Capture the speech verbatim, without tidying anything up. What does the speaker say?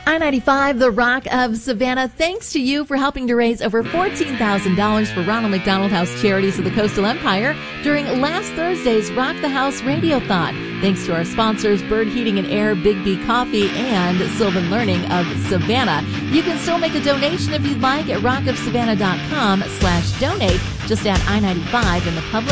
I ninety-five, the Rock of Savannah, thanks to you for helping to raise over fourteen thousand dollars for Ronald McDonald House Charities of the Coastal Empire during last Thursday's Rock the House Radiothon. Thanks to our sponsors, Bird Heating and Air, Big B Coffee, and Sylvan Learning of Savannah. You can still make a donation if you'd like at rockofsavannah.com slash donate. Just add I ninety-five in the public